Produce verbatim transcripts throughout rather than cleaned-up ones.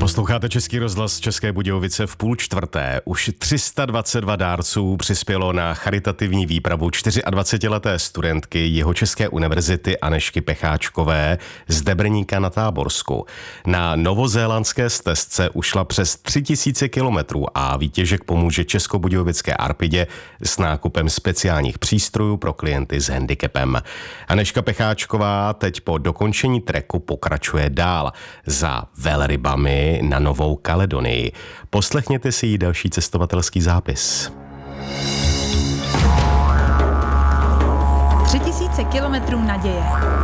Posloucháte Český rozhlas České Budějovice v půl čtvrté. Už tři sta dvacet dva dárců přispělo na charitativní výpravu dvacetičtyřleté studentky Jihočeské univerzity Anežky Pecháčkové z Debrníka na Táborsku. Na novozélandské stezce ušla přes tři tisíce kilometrů a výtěžek pomůže Českobudějovické Arpidě s nákupem speciálních přístrojů pro klienty s handicapem. Anežka Pecháčková teď po dokončení treku pokračuje dál za velrybami na Novou Kaledonii. Poslechněte si jí další cestovatelský zápis. Tři tisíce kilometrů naděje.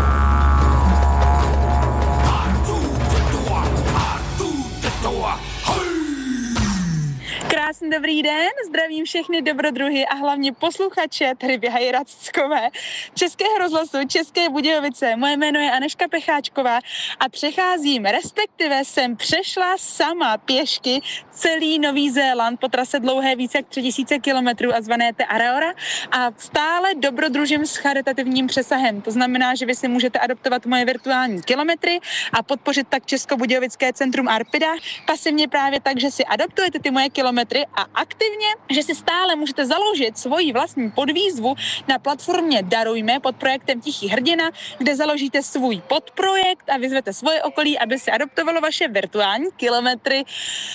Krásný dobrý den, zdravím všechny dobrodruhy a hlavně posluchače, tady běhají radcové, Českého rozhlasu České Budějovice. Moje jméno je Anežka Pecháčková a přecházím, respektive jsem přešla sama pěšky celý Nový Zéland po trase dlouhé více jak tři tisíce kilometrů a zvané Te Araora a stále dobrodružím s charitativním přesahem. To znamená, že vy si můžete adoptovat moje virtuální kilometry a podpořit tak Českobudějovické centrum Arpida. Pasivně právě tak, že si adoptujete ty moje kilometry a aktivně, že si stále můžete založit svoji vlastní podvýzvu na platformě Darujme pod projektem Tichý hrdina, kde založíte svůj podprojekt a vyzvete svoje okolí, aby si adoptovalo vaše virtuální kilometry.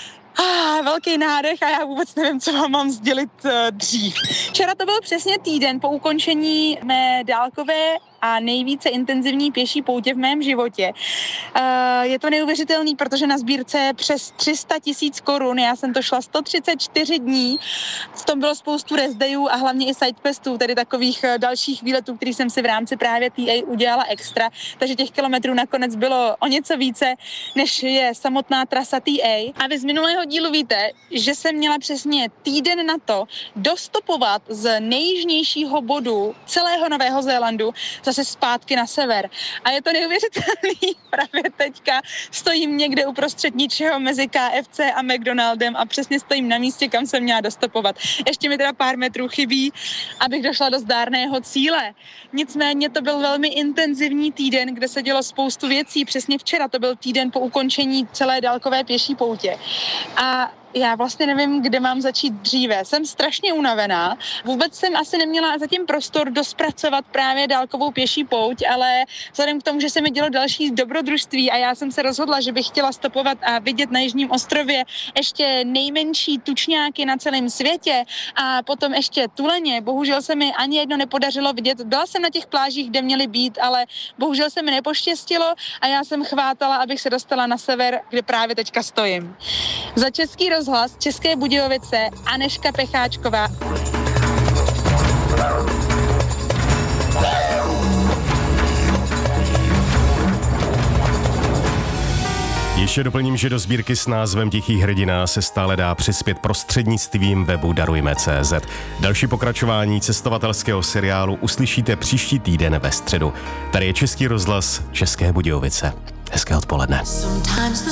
Ah, velký nádech a já vůbec nevím, co vám mám sdělit uh, dřív. Včera to byl přesně týden po ukončení mé dálkové a nejvíce intenzivní pěší poutě v mém životě. Uh, je to neuvěřitelný, protože na sbírce je přes tři sta tisíc korun, já jsem to šla sto třicet čtyři dní, v tom bylo spoustu restdayů a hlavně i sidequestů, tedy takových uh, dalších výletů, který jsem si v rámci právě T A udělala extra, takže těch kilometrů nakonec bylo o něco více, než je samotná trasa T A. A vy z minulého dílu víte, že jsem měla přesně týden na to dostopovat z nejjižnějšího bodu celého Nového Zélandu zase zpátky na sever. A je to neuvěřitelný, právě teďka stojím někde uprostřed ničeho mezi K F C a McDonaldem a přesně stojím na místě, kam jsem měla dostopovat. Ještě mi teda pár metrů chybí, abych došla do zdárného cíle. Nicméně to byl velmi intenzivní týden, kde se dělo spoustu věcí. Přesně včera to byl týden po ukončení celé dálkové pěší poutě. A já vlastně nevím, kde mám začít dříve. Jsem strašně unavená. Vůbec jsem asi neměla zatím prostor dospracovat právě dálkovou pěší pouť, ale vzhledem k tomu, že se mi dělo další dobrodružství a já jsem se rozhodla, že bych chtěla stopovat a vidět na Jižním ostrově ještě nejmenší tučňáky na celém světě a potom ještě tuleně. Bohužel se mi ani jedno nepodařilo vidět. Byla jsem na těch plážích, kde měly být, ale bohužel se mi nepoštěstilo a já jsem chvátala, abych se dostala na sever, kde právě teďka stojím. Za Český rozhlas České Budějovice Anežka Pecháčková. Ještě doplním, že do sbírky s názvem Tichý hrdina se stále dá přispět prostřednictvím webu darujme tečka cé zet. Další pokračování cestovatelského seriálu uslyšíte příští týden ve středu. Tady je Český rozhlas České Budějovice. Hezké odpoledne.